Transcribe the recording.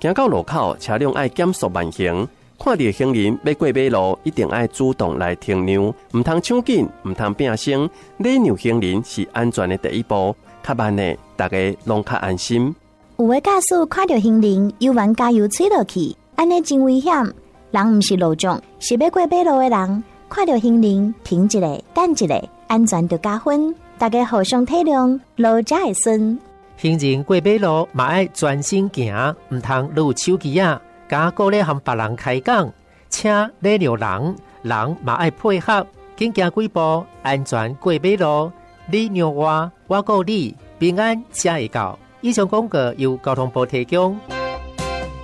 行到路口，车辆爱减速慢行。看到行人要过马路，一定爱主动来停让，唔通抢紧，唔通变声。礼让行人是安全的第一步，较慢的，大家拢较安心。 有的驾驶看到行人，又往加油吹落去，安尼真危险。人唔是路障，是要过马路的人，看到行人停一下，等一下，安全就加分。大家互相体谅，路才会顺。 行人过马路嘛爱专心行，唔通撸手机啊！加鼓励和别人开讲，请礼让人，人嘛爱配合，紧行几步，安全过马路。你让我，我告你，平安才会到。以上广告由交通部提供。